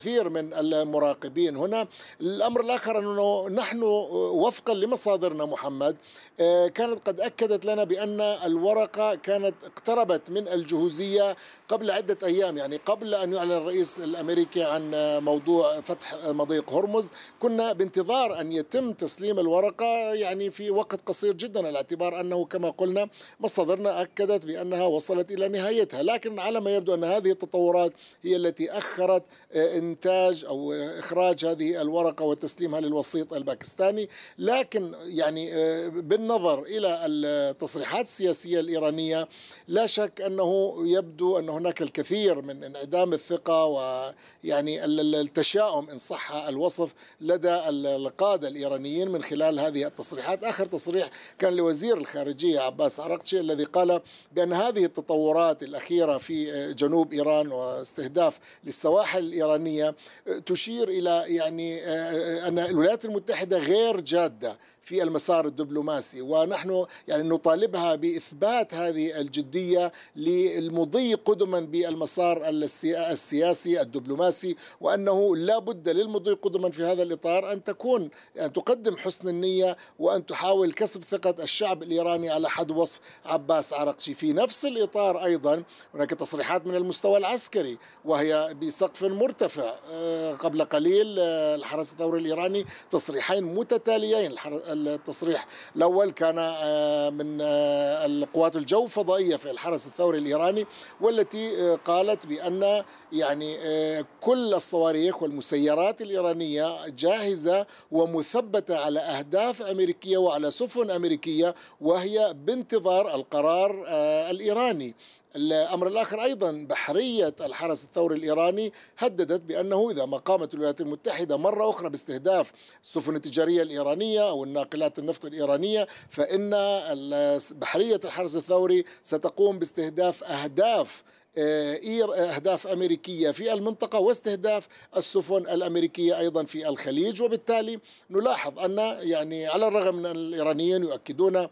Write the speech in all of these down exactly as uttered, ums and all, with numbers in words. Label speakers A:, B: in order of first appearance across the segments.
A: كثير من المراقبين هنا. الأمر الآخر أنه نحن وفقا لمصادرنا محمد كانت قد أكدت لنا بأن الورقة كانت اقتربت من الجهوزية قبل عدة أيام، يعني قبل أن يعلن الرئيس الأمريكي عن موضوع فتح مضيق هرمز كنا بانتظار أن يتم تسليم الورقة يعني في وقت قصير جدا، على اعتبار أنه كما قلنا مصادرنا أكدت بأنها وصلت إلى نهايتها. لكن على ما يبدو أن هذه التطورات هي التي أخرت إنتاج أو إخراج هذه الورقة وتسليمها للوسيط الباكستاني. لكن يعني بالنظر إلى التصريحات السياسية الإيرانية لا شك أنه يبدو أن هناك الكثير من انعدام الثقة ويعني التشاؤم إن صح الوصف لدى القادة الإيرانيين من خلال هذه التصريحات. آخر تصريح كان لوزير الخارجية عباس عراقچي الذي قال بأن هذه التطورات الأخيرة في جنوب إيران واستهداف للسواحل الإيرانية تشير إلى يعني أن الولايات المتحدة غير جادة في المسار الدبلوماسي، ونحن يعني نطالبها بإثبات هذه الجدية للمضي قدما بالمسار السياسي الدبلوماسي، وأنه لا بد للمضي قدما في هذا الإطار أن تكون أن تقدم حسن النية وأن تحاول كسب ثقة الشعب الإيراني على حد وصف عباس عراقچي. في نفس الإطار أيضا هناك تصريحات من المستوى العسكري وهي بسقف مرتفع. قبل قليل الحرس الثوري الإيراني تصريحين متتاليين، التصريح الأول كان من القوات الجو فضائية في الحرس الثوري الإيراني والتي قالت بأن يعني كل الصواريخ والمسيرات الإيرانية جاهزة ومثبتة على أهداف أمريكية وعلى سفن أمريكية وهي بانتظار القرار الإيراني. الأمر الآخر أيضا بحرية الحرس الثوري الإيراني هددت بأنه إذا ما قامت الولايات المتحدة مرة أخرى باستهداف السفن التجارية الإيرانية أو الناقلات النفط الإيرانية فإن بحرية الحرس الثوري ستقوم باستهداف أهداف أهداف أمريكية في المنطقة واستهداف السفن الأمريكية أيضا في الخليج. وبالتالي نلاحظ أن يعني على الرغم من الإيرانيين يؤكدون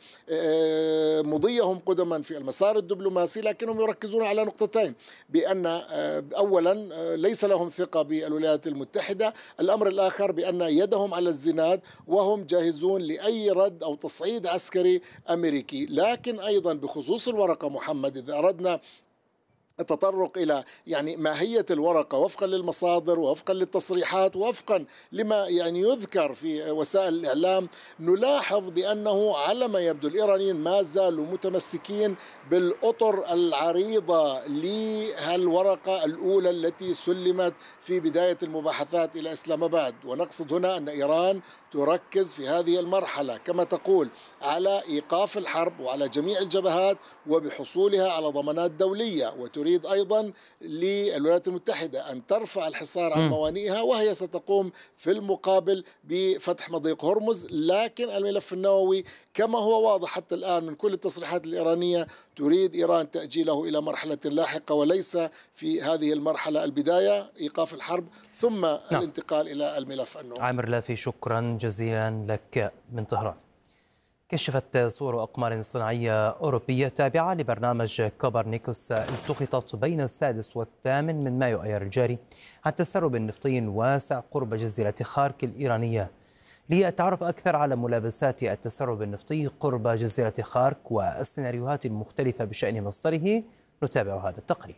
A: مضيهم قدما في المسار الدبلوماسي لكنهم يركزون على نقطتين، بأن أولا ليس لهم ثقة بالولايات المتحدة، الأمر الآخر بأن يدهم على الزناد وهم جاهزون لأي رد أو تصعيد عسكري أمريكي. لكن أيضا بخصوص الورقة محمد إذا أردنا التطرق إلى يعني ماهية الورقة وفقا للمصادر ووفقا للتصريحات ووفقا لما يعني يذكر في وسائل الإعلام نلاحظ بأنه على ما يبدو الإيرانيين ما زالوا متمسكين بالأطر العريضة لهالورقة الأولى التي سلمت في بداية المباحثات إلى إسلام آباد. ونقصد هنا أن إيران تركز في هذه المرحلة كما تقول على إيقاف الحرب وعلى جميع الجبهات وبحصولها على ضمانات دولية، وتريد أيضا للولايات المتحدة أن ترفع الحصار عن موانئها وهي ستقوم في المقابل بفتح مضيق هرمز. لكن الملف النووي كما هو واضح حتى الآن من كل التصريحات الإيرانية تريد إيران تأجيله إلى مرحلة لاحقة وليس في هذه المرحلة البداية إيقاف الحرب ثم نعم. الانتقال إلى الملف النووي.
B: عامر لافي شكرا جزيلا لك من طهران. كشفت صور أقمار صناعية أوروبية تابعة لبرنامج كوبرنيكوس التقطت بين السادس والثامن من مايو أيار الجاري عن تسرب نفطي واسع قرب جزيرة خارك الإيرانية. ليتعرف أكثر على ملابسات التسرب النفطي قرب جزيرة خارك والسيناريوهات المختلفة بشأن مصدره نتابع هذا التقرير.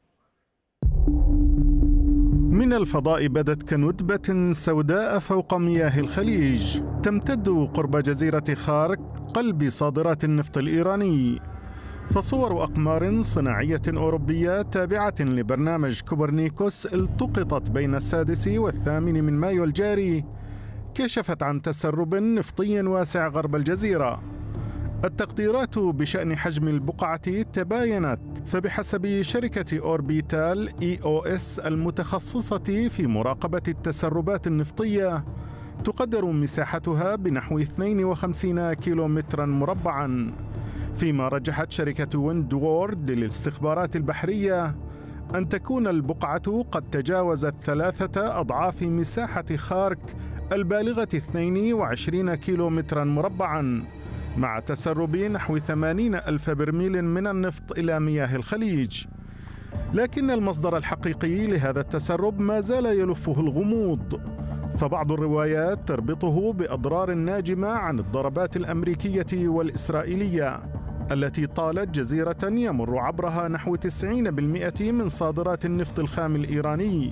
C: من الفضاء بدت كندبة سوداء فوق مياه الخليج تمتد قرب جزيرة خارك قلب صادرات النفط الإيراني. فصور أقمار صناعية أوروبية تابعة لبرنامج كوبرنيكوس التقطت بين السادس والثامن من مايو الجاري كشفت عن تسرب نفطي واسع غرب الجزيرة. التقديرات بشأن حجم البقعة تباينت، فبحسب شركة أوربيتال إي أو إس المتخصصة في مراقبة التسربات النفطية تقدر مساحتها بنحو اثنين وخمسين كيلومترا مربعا، فيما رجحت شركة ويند وورد للاستخبارات البحرية أن تكون البقعة قد تجاوزت ثلاثة أضعاف مساحة خارك البالغة اثنين وعشرين كيلومترا مربعا، مع تسرب نحو ثمانين ألف برميل من النفط إلى مياه الخليج. لكن المصدر الحقيقي لهذا التسرب ما زال يلفه الغموض، فبعض الروايات تربطه بأضرار ناجمة عن الضربات الأمريكية والإسرائيلية التي طالت جزيرة يمر عبرها نحو تسعين بالمئة من صادرات النفط الخام الإيراني،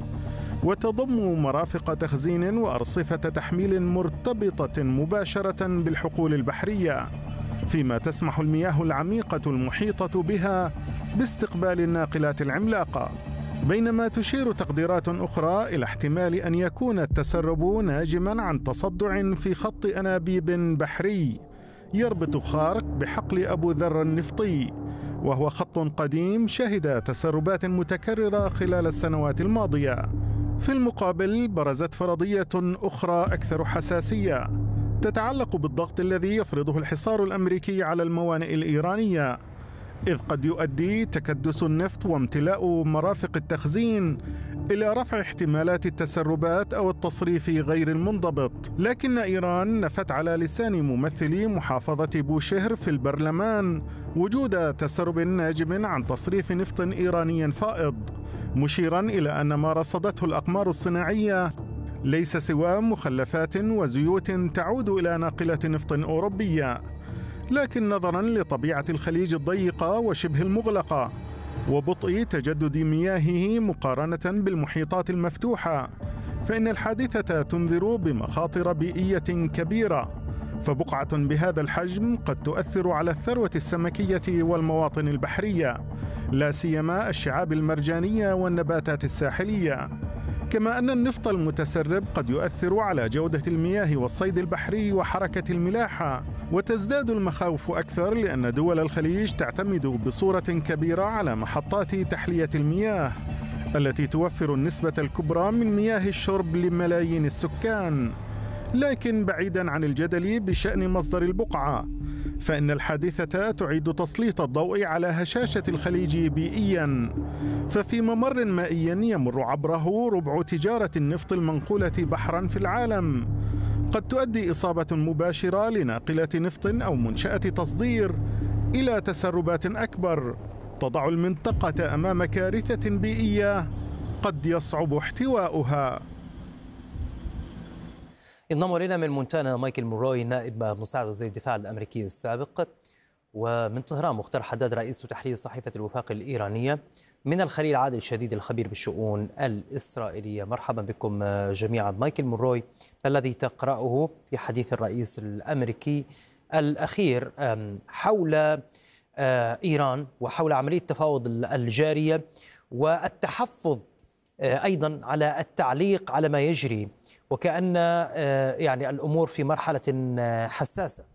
C: وتضم مرافق تخزين وأرصفة تحميل مرتبطة مباشرة بالحقول البحرية، فيما تسمح المياه العميقة المحيطة بها باستقبال الناقلات العملاقة. بينما تشير تقديرات أخرى إلى احتمال أن يكون التسرب ناجماً عن تصدع في خط أنابيب بحري يربط خارق بحقل أبو ذر النفطي، وهو خط قديم شهد تسربات متكررة خلال السنوات الماضية. في المقابل برزت فرضية أخرى أكثر حساسية تتعلق بالضغط الذي يفرضه الحصار الأمريكي على الموانئ الإيرانية، إذ قد يؤدي تكدس النفط وامتلاء مرافق التخزين إلى رفع احتمالات التسربات أو التصريف غير المنضبط. لكن إيران نفت على لسان ممثلي محافظة بوشهر في البرلمان وجود تسرب ناجم عن تصريف نفط إيراني فائض، مشيرا إلى أن ما رصدته الأقمار الصناعية ليس سوى مخلفات وزيوت تعود إلى ناقلة نفط أوروبية. لكن نظراً لطبيعة الخليج الضيقة وشبه المغلقة وبطء تجدد مياهه مقارنة بالمحيطات المفتوحة، فإن الحادثة تنذر بمخاطر بيئية كبيرة، فبقعة بهذا الحجم قد تؤثر على الثروة السمكية والمواطن البحرية، لا سيما الشعاب المرجانية والنباتات الساحلية. كما أن النفط المتسرب قد يؤثر على جودة المياه والصيد البحري وحركة الملاحة، وتزداد المخاوف أكثر لأن دول الخليج تعتمد بصورة كبيرة على محطات تحلية المياه التي توفر النسبة الكبرى من مياه الشرب لملايين السكان. لكن بعيداً عن الجدل بشأن مصدر البقعة، فإن الحادثة تعيد تسليط الضوء على هشاشة الخليج بيئياً، ففي ممر مائي يمر عبره ربع تجارة النفط المنقولة بحراً في العالم قد تؤدي إصابة مباشرة لناقلة نفط أو منشأة تصدير إلى تسربات أكبر تضع المنطقة أمام كارثة بيئية قد يصعب احتواؤها.
B: ينضم إلينا من مونتانا مايكل موروي نائب مساعد وزير الدفاع الأمريكي السابق، ومن طهران مختار حداد رئيس تحرير صحيفة الوفاق الإيرانية، من الخليل عادل الشديد الخبير بالشؤون الإسرائيلية. مرحبا بكم جميعا. مايكل موروي، ما الذي تقرأه في حديث الرئيس الأمريكي الأخير حول إيران وحول عملية التفاوض الجارية والتحفظ أيضا على التعليق على ما يجري، وكأن يعني الأمور في مرحلة حساسة؟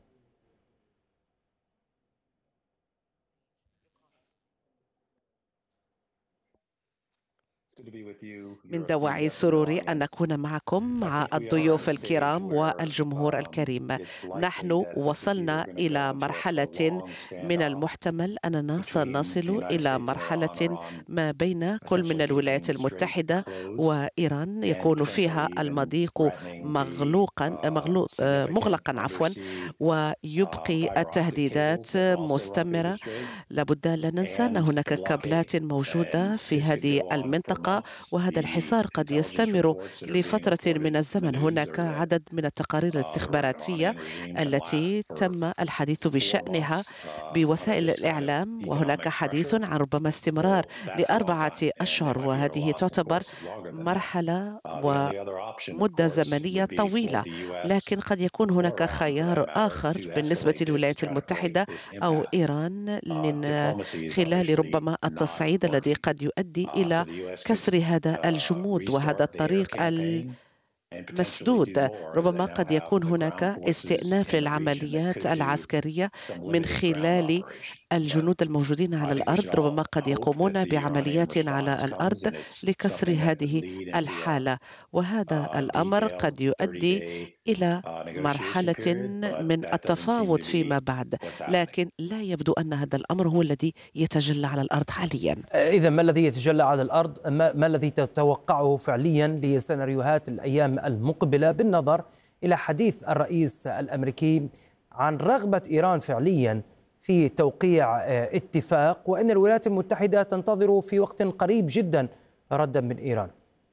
D: من دواعي سروري أن نكون معكم مع الضيوف الكرام والجمهور الكريم. نحن وصلنا إلى مرحلة من المحتمل أننا سنصل إلى مرحلة ما بين كل من الولايات المتحدة وإيران يكون فيها المضيق مغلوقا مغلوق مغلقا عفوا ويبقي التهديدات مستمرة. لابد لا ننسى أن هناك كابلات موجودة في هذه المنطقة وهذا الحصار قد يستمر لفترة من الزمن. هناك عدد من التقارير الاستخباراتية التي تم الحديث بشأنها بوسائل الإعلام، وهناك حديث عن ربما استمرار لأربعة أشهر، وهذه تعتبر مرحلة ومدة زمنية طويلة. لكن قد يكون هناك خيار آخر بالنسبة للولايات المتحدة أو إيران من خلال ربما التصعيد الذي قد يؤدي إلى كسر هذا الجمود وهذا الطريق المسدود. ربما قد يكون هناك استئناف للعمليات العسكرية من خلال الجنود الموجودين على الأرض، ربما قد يقومون بعمليات على الأرض لكسر هذه الحالة، وهذا الأمر قد يؤدي إلى مرحلة من التفاوض فيما بعد، لكن لا يبدو أن هذا الأمر هو الذي يتجلى على الأرض حاليا.
B: إذا ما الذي يتجلى على الأرض؟ ما, ما الذي تتوقعه فعليا لسيناريوهات الأيام المقبلة بالنظر إلى حديث الرئيس الأمريكي عن رغبة إيران فعليا في توقيع اتفاق، وأن الولايات المتحدة تنتظر في وقت قريب جدا ردا من إيران.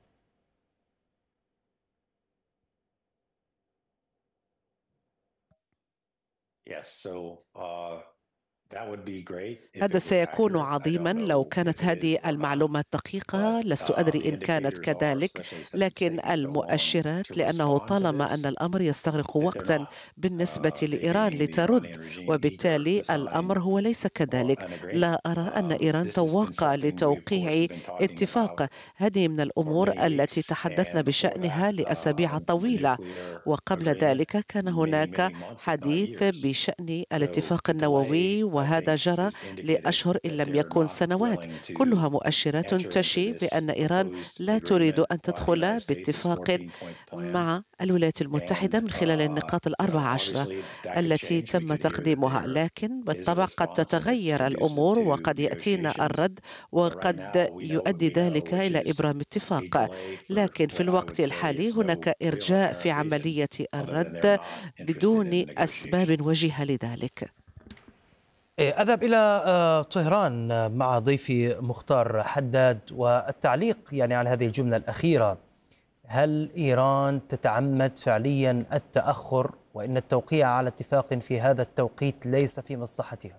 D: هذا سيكون عظيما لو كانت هذه المعلومات دقيقة. لست أدري إن كانت كذلك، لكن المؤشرات، لأنه طالما أن الأمر يستغرق وقتا بالنسبة لإيران لترد، وبالتالي الأمر هو ليس كذلك. لا أرى أن إيران توقع لتوقيع اتفاق. هذه من الأمور التي تحدثنا بشأنها لأسابيع طويلة، وقبل ذلك كان هناك حديث بشأن الاتفاق النووي، وهذا جرى لأشهر إن لم يكن سنوات. كلها مؤشرات تشي بأن إيران لا تريد أن تدخل باتفاق مع الولايات المتحدة من خلال النقاط الأربع عشرة التي تم تقديمها، لكن بالطبع قد تتغير الأمور وقد يأتينا الرد، وقد يؤدي ذلك إلى إبرام اتفاق. لكن في الوقت الحالي هناك إرجاء في عملية الرد بدون أسباب وجيهة لذلك.
B: أذهب إلى طهران مع ضيفي مختار حداد، والتعليق يعني على هذه الجملة الأخيرة. هل إيران تتعمد فعليا التأخر، وإن التوقيع على اتفاق في هذا التوقيت ليس في مصلحتها؟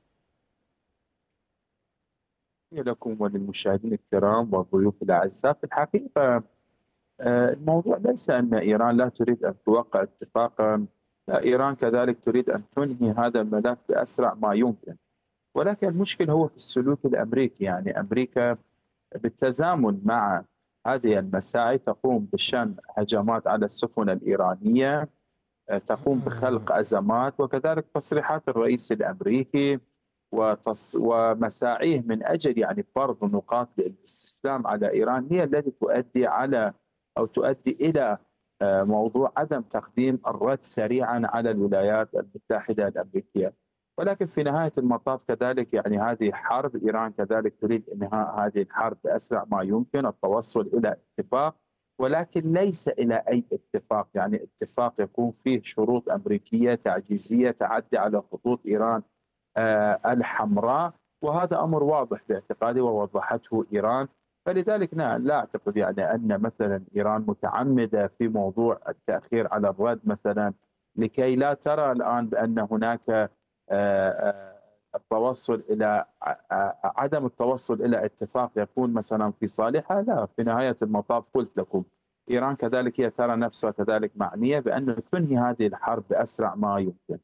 E: لكم وللمشاهدين الكرام والضيوف الأعزاء، في الحقيقة الموضوع ليس أن إيران لا تريد أن توقع اتفاقا، لا، إيران كذلك تريد أن تنهي هذا الملف بأسرع ما يمكن، ولكن المشكلة هو في السلوك الأمريكي. يعني أمريكا بالتزامن مع هذه المساعي تقوم بشن هجمات على السفن الإيرانية، تقوم بخلق أزمات، وكذلك تصريحات الرئيس الأمريكي وتص... ومساعيه من أجل يعني فرض نقاط الاستسلام على إيران هي التي تؤدي على أو تؤدي إلى موضوع عدم تقديم الرد سريعا على الولايات المتحدة الأمريكية. ولكن في نهاية المطاف كذلك يعني هذه حرب، إيران كذلك تريد إنهاء هذه الحرب بأسرع ما يمكن، التوصل إلى اتفاق، ولكن ليس إلى أي اتفاق، يعني اتفاق يكون فيه شروط أمريكية تعجيزية تعدي على خطوط إيران آه الحمراء، وهذا أمر واضح باعتقادي ووضحته إيران. فلذلك لا أعتقد يعني أن مثلا إيران متعمدة في موضوع التأخير على الرد مثلا لكي لا ترى الآن بأن هناك التوصل إلى عدم التوصل إلى اتفاق يكون مثلا في صالحها. لا، في نهاية المطاف قلت لكم إيران كذلك هي ترى نفسها كذلك معنية بأن تنهي هذه الحرب بأسرع ما يمكن.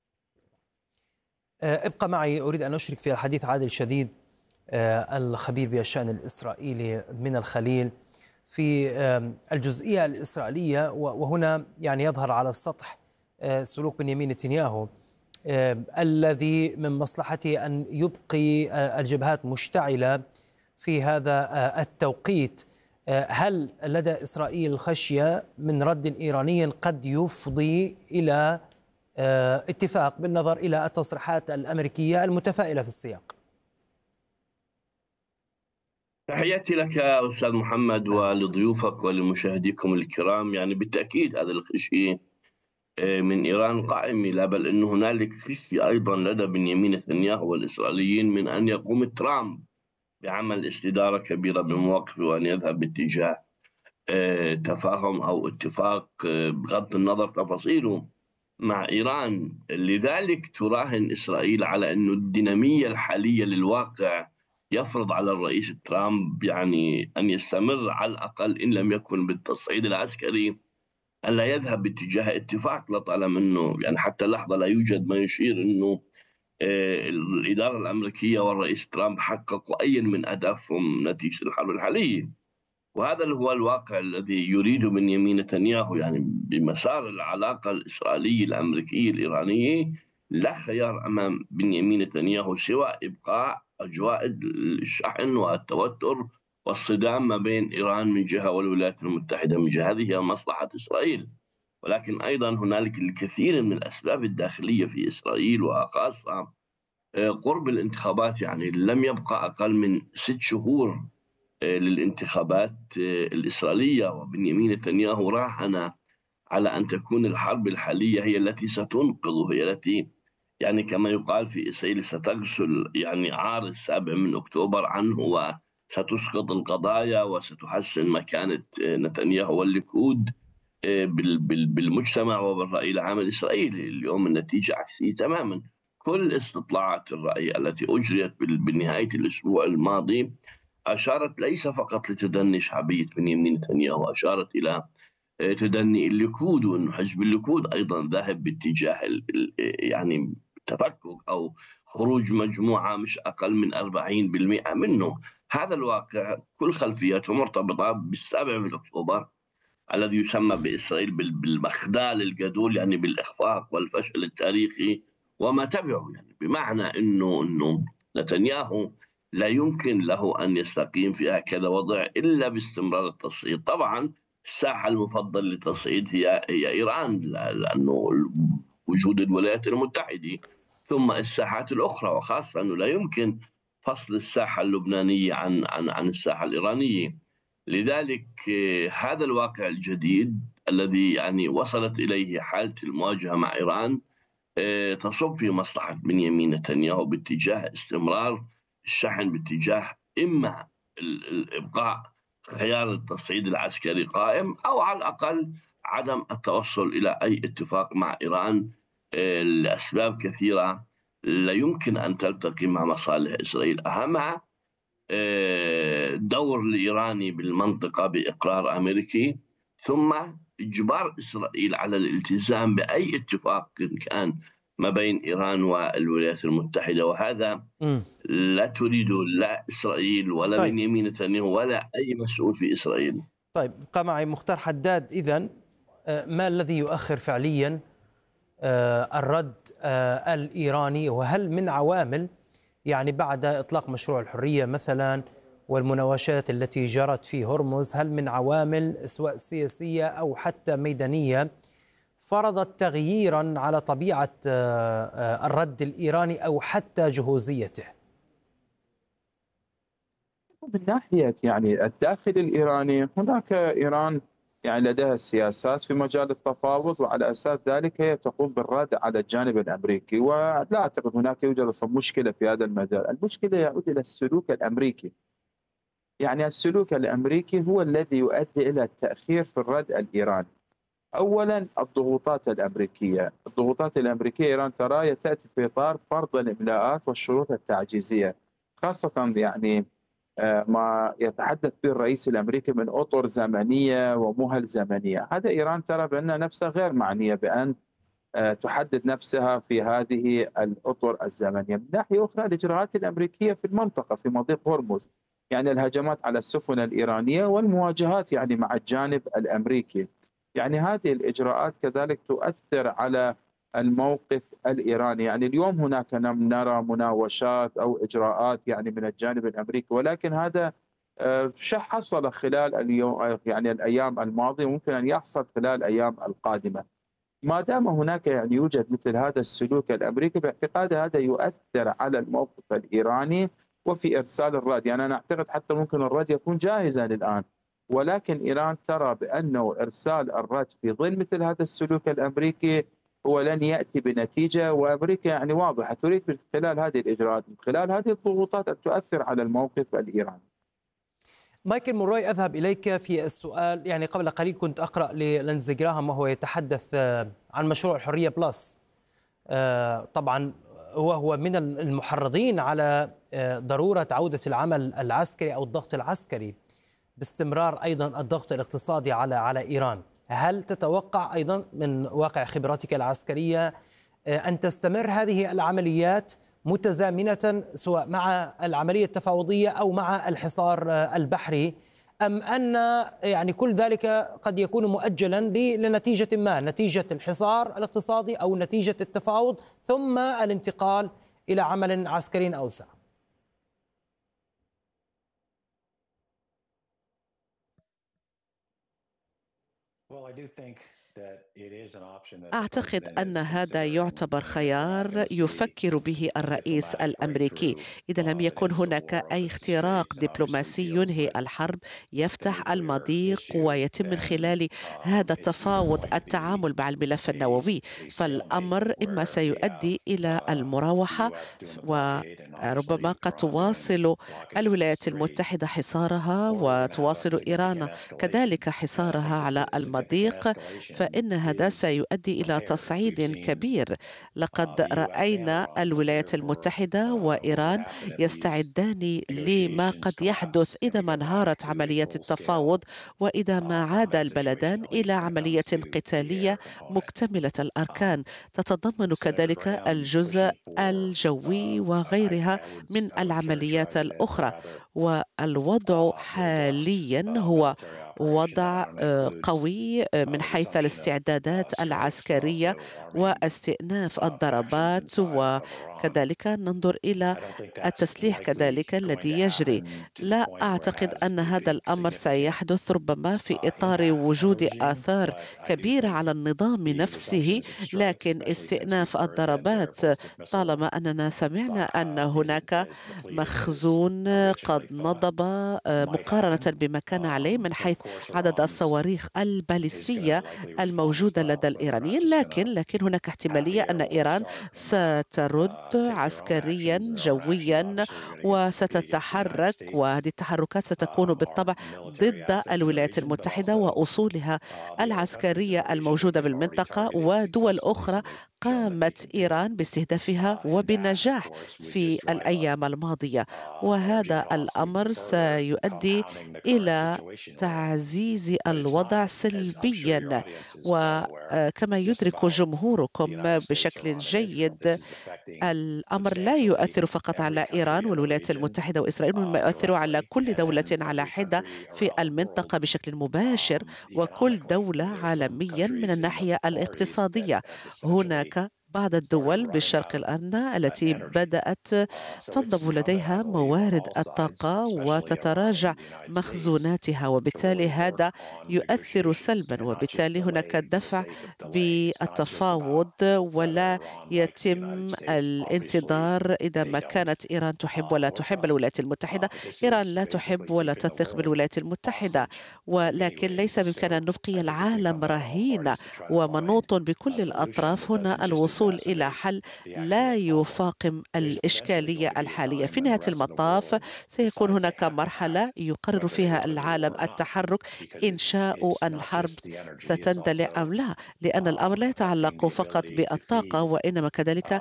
B: ابقى معي، أريد أن أشرك في الحديث عادل شديد الخبير بالشأن الإسرائيلي من الخليل في الجزئية الإسرائيلية، وهنا يعني يظهر على السطح سلوك بنيامين نتنياهو الذي من مصلحته أن يبقي الجبهات مشتعلة في هذا التوقيت. هل لدى إسرائيل خشية من رد إيراني قد يفضي إلى اتفاق بالنظر إلى التصريحات الأمريكية المتفائلة في السياق؟
F: تحياتي لك أستاذ محمد ولضيوفك ولمشاهديكم الكرام. يعني بالتأكيد هذا الخشية من إيران قائم، لا بل أن هنالك خشية أيضا لدى بنيامين نتنياهو والإسرائيليين من أن يقوم ترامب بعمل استدارة كبيرة بمواقفه وأن يذهب باتجاه تفاهم أو اتفاق بغض النظر تفاصيله مع إيران. لذلك تراهن إسرائيل على أن الدينامية الحالية للواقع يفرض على الرئيس ترامب يعني أن يستمر على الأقل إن لم يكن بالتصعيد العسكري ألا يذهب باتجاه اتفاق، لطالما أنه يعني حتى اللحظة لا يوجد ما يشير أنه الإدارة الأمريكية والرئيس ترامب حققوا أي من أهدافهم نتيجة الحرب الحالية. وهذا هو الواقع الذي يريده بنيامين نتنياهو، يعني بمسار العلاقة الإسرائيلية الأمريكية الإيرانية لا خيار أمام بنيامين نتنياهو سوى إبقاء أجواء الشحن والتوتر والصدام ما بين إيران من جهة والولايات المتحدة من جهة. هذه هي مصلحة إسرائيل، ولكن أيضا هنالك الكثير من الأسباب الداخلية في إسرائيل، وخاصة قرب الانتخابات. يعني لم يبقى أقل من ست شهور للانتخابات الإسرائيلية، وبنيامين نتنياهو راهن على أن تكون الحرب الحالية هي التي ستنقذه، هي التي يعني كما يقال في إسرائيل ستغسل يعني عار السابع من أكتوبر عنه، وستسقط القضايا وستحسن مكانة نتنياهو والليكود بالمجتمع وبالرأي العام الإسرائيلي. اليوم النتيجة عكسية تماما. كل استطلاعات الرأي التي أجريت بنهاية الأسبوع الماضي أشارت ليس فقط لتدني شعبية بنيامين نتنياهو، أشارت إلى تدني الليكود، وأن حزب الليكود أيضا ذاهب باتجاه يعني تفكك أو خروج مجموعة مش أقل من أربعين بالمئة منه. هذا الواقع كل خلفياته مرتبطة بالسابع من أكتوبر الذي يسمى بإسرائيل بالمخذال الجدول، يعني بالإخفاق والفشل التاريخي وما تبعه. يعني بمعنى أنه أنه نتنياهو لا يمكن له أن يستقيم في هكذا وضع إلا باستمرار التصعيد. طبعا الساحة المفضل للتصعيد هي هي إيران، لأنه وجود الولايات المتحدة، ثم الساحات الأخرى، وخاصة أنه لا يمكن فصل الساحة اللبنانية عن عن عن الساحة الإيرانية. لذلك هذا الواقع الجديد الذي يعني وصلت إليه حالة المواجهة مع إيران تصب في مصلحة بنيامين نتنياهو باتجاه استمرار الشحن، باتجاه إما الإبقاء خيار التصعيد العسكري قائم، أو على الأقل عدم التوصل إلى أي اتفاق مع إيران لأسباب كثيرة لا يمكن أن تلتقي مع مصالح إسرائيل. أهمها دور الإيراني بالمنطقة بإقرار أمريكي، ثم إجبار إسرائيل على الالتزام بأي اتفاق كان ما بين إيران والولايات المتحدة، وهذا م. لا تريده لا إسرائيل ولا طيب. بنيامين نتنياهو ولا أي مسؤول في إسرائيل.
B: طيب، بقى معي مختار حداد. إذن ما الذي يؤخر فعليا الرد الإيراني، وهل من عوامل يعني بعد إطلاق مشروع الحرية مثلا والمناوشات التي جرت في هرمز، هل من عوامل سواء سياسية أو حتى ميدانية فرضت تغييرا على طبيعة الرد الإيراني أو حتى جهوزيته؟
E: من ناحية يعني الداخل الإيراني، هناك إيران يعني لديها سياسات في مجال التفاوض، وعلى أساس ذلك هي تقوم بالرد على الجانب الأمريكي، ولا أعتقد هناك يوجد مشكلة في هذا المجال. المشكلة يعود إلى السلوك الأمريكي. يعني السلوك الأمريكي هو الذي يؤدي إلى التأخير في الرد الإيراني. أولا الضغوطات الأمريكية، الضغوطات الأمريكية إيران ترى تأتي في إطار فرض الإملاءات والشروط التعجيزية، خاصة يعني ما يتحدث به الرئيس الأمريكي من أطر زمنية ومهل زمنية. هذا إيران ترى بأن نفسها غير معنية بأن تحدد نفسها في هذه الأطر الزمنية. من ناحية أخرى الإجراءات الأمريكية في المنطقة في مضيق هرمز، يعني الهجمات على السفن الإيرانية والمواجهات يعني مع الجانب الأمريكي، يعني هذه الإجراءات كذلك تؤثر على الموقف الإيراني. يعني اليوم هناك نرى مناوشات أو إجراءات يعني من الجانب الأمريكي، ولكن هذا حصل خلال اليوم يعني الأيام الماضية، وممكن أن يحصل خلال الأيام القادمة. ما دام هناك يعني يوجد مثل هذا السلوك الأمريكي، باعتقادي هذا يؤثر على الموقف الإيراني وفي إرسال الرد. يعني أنا أعتقد حتى ممكن الرد يكون جاهزا الآن، ولكن إيران ترى بأنه إرسال الرد في ظل مثل هذا السلوك الأمريكي هو لن يأتي بنتيجة، وأمريكا يعني واضحة تريد من خلال هذه الإجراءات، من خلال هذه الضغوطات أن تؤثر على الموقف الإيراني.
B: مايكل موراي، أذهب إليك في السؤال. يعني قبل قليل كنت أقرأ للينزي جراهام وهو يتحدث عن مشروع الحرية بلس، طبعا وهو من المحرضين على ضرورة عودة العمل العسكري أو الضغط العسكري باستمرار أيضا الضغط الاقتصادي على على إيران. هل تتوقع أيضا من واقع خبراتك العسكرية أن تستمر هذه العمليات متزامنة سواء مع العملية التفاوضية أو مع الحصار البحري، أم أن يعني كل ذلك قد يكون مؤجلا لنتيجة ما، نتيجة الحصار الاقتصادي أو نتيجة التفاوض ثم الانتقال إلى عمل عسكري أوسع؟
D: أعتقد أن هذا يعتبر خيار يفكر به الرئيس الأمريكي. إذا لم يكن هناك أي اختراق دبلوماسي ينهي الحرب، يفتح المضيق ويتم من خلال هذا التفاوض التعامل مع الملف النووي، فالأمر إما سيؤدي إلى المراوحة وربما قد تواصل الولايات المتحدة حصارها وتواصل إيران كذلك حصارها على المضيق، فإن هذا سيؤدي إلى تصعيد كبير. لقد رأينا الولايات المتحدة وإيران يستعدان لما قد يحدث إذا ما انهارت عملية التفاوض وإذا ما عاد البلدان إلى عملية قتالية مكتملة الأركان تتضمن كذلك الجزء الجوي وغيرها من العمليات الأخرى. والوضع حاليا هو وضع قوي من حيث الاستعدادات العسكرية واستئناف الضربات، وكذلك ننظر إلى التسليح كذلك الذي يجري. لا أعتقد أن هذا الأمر سيحدث ربما في إطار وجود آثار كبيرة على النظام نفسه، لكن استئناف الضربات طالما أننا سمعنا أن هناك مخزون قد نضب مقارنة بما كان عليه من حيث عدد الصواريخ الباليستية الموجودة لدى الإيرانيين، لكن لكن هناك احتمالية أن إيران سترد عسكريا جويا وستتحرك، وهذه التحركات ستكون بالطبع ضد الولايات المتحدة وأصولها العسكرية الموجودة بالمنطقة ودول أخرى قامت إيران باستهدافها وبنجاح في الأيام الماضية. وهذا الأمر سيؤدي إلى تعزيز الوضع سلبيا، وكما يدرك جمهوركم بشكل جيد الأمر لا يؤثر فقط على إيران والولايات المتحدة وإسرائيل، وما يؤثر على كل دولة على حدة في المنطقة بشكل مباشر وكل دولة عالميا. من الناحية الاقتصادية هناك بعض الدول بالشرق الأدنى التي بدأت تنضب لديها موارد الطاقة وتتراجع مخزوناتها، وبالتالي هذا يؤثر سلبا، وبالتالي هناك دفع بالتفاوض ولا يتم الانتظار إذا ما كانت إيران تحب ولا تحب الولايات المتحدة. إيران لا تحب ولا تثق بالولايات المتحدة، ولكن ليس بإمكاننا أن نبقي العالم رهين ومنوط بكل الأطراف. هنا الوصول إلى حل لا يفاقم الإشكالية الحالية. في نهاية المطاف سيكون هناك مرحلة يقرر فيها العالم التحرك إن شاءوا أن الحرب ستندلع أم لا، لأن الأمر لا يتعلق فقط بالطاقة وإنما كذلك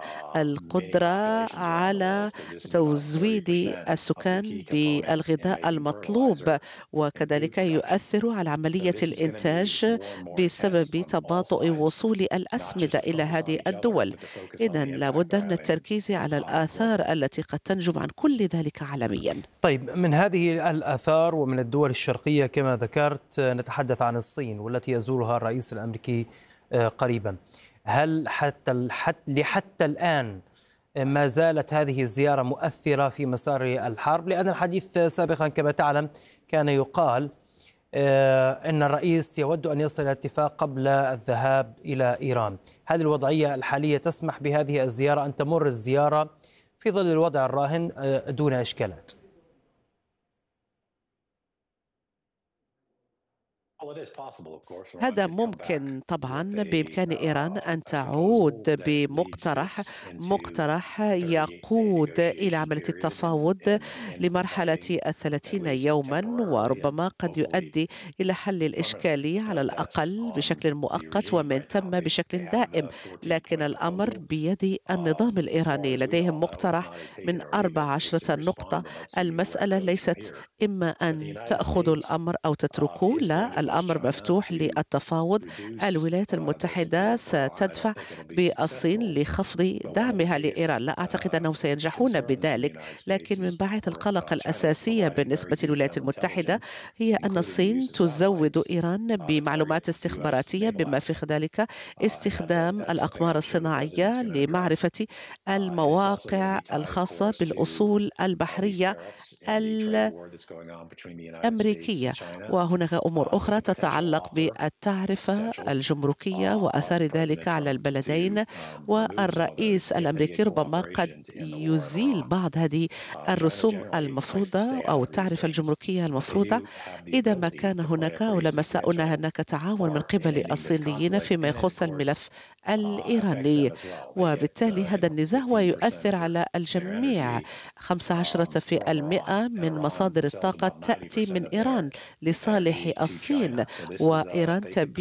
D: القدرة على تزويد السكان بالغذاء المطلوب، وكذلك يؤثر على عملية الإنتاج بسبب تباطؤ وصول الأسمدة إلى هذه الدول. إذن لابد من التركيز على الآثار التي قد تنجم عن كل ذلك عالميا.
B: طيب، من هذه الآثار ومن الدول الشرقية كما ذكرت نتحدث عن الصين والتي يزورها الرئيس الأمريكي قريبا. هل حتى لحتى الآن ما زالت هذه الزيارة مؤثرة في مسار الحرب؟ لأن الحديث سابقا كما تعلم كان يقال أن الرئيس يود أن يصل إلى اتفاق قبل الذهاب إلى إيران. هذه الوضعية الحالية تسمح بهذه الزيارة أن تمر الزيارة في ظل الوضع الراهن دون إشكالات؟
D: هذا ممكن طبعا، بإمكان إيران أن تعود بمقترح مقترح يقود إلى عملية التفاوض لمرحلة الثلاثين يوما، وربما قد يؤدي إلى حل الإشكالية على الأقل بشكل مؤقت ومن ثم بشكل دائم. لكن الأمر بيد النظام الإيراني، لديهم مقترح من أربع عشرة نقطة. المسألة ليست إما أن تأخذوا الأمر أو تتركوه، لا، الأمر مفتوح للتفاوض. الولايات المتحدة ستدفع بالصين لخفض دعمها لإيران. لا أعتقد أنهم سينجحون بذلك، لكن من باعث القلق الأساسية بالنسبة للولايات المتحدة هي أن الصين تزود إيران بمعلومات استخباراتية، بما في ذلك استخدام الأقمار الصناعية لمعرفة المواقع الخاصة بالأصول البحرية الأمريكية. وهناك أمور أخرى تتعلق بالتعرفة الجمركية وأثار ذلك على البلدين، والرئيس الأمريكي ربما قد يزيل بعض هذه الرسوم المفروضة أو التعرفة الجمركية المفروضة إذا ما كان هناك أو لمس أن هناك تعاون من قبل الصينيين فيما يخص الملف الإيراني. وبالتالي هذا النزاع ويؤثر على الجميع. خمسة عشر بالمئة من مصادر الطاقة تأتي من إيران لصالح الصين، وإيران تبيع